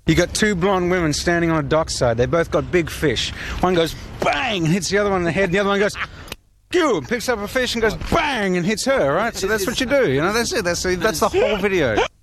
You got two blonde women standing on a dockside. They both got big fish. One goes bang and hits the other one in the head. And the other one goes you and picks up a fish and goes bang and hits her. Right. So that's what you do. You know. That's it. That's the whole video.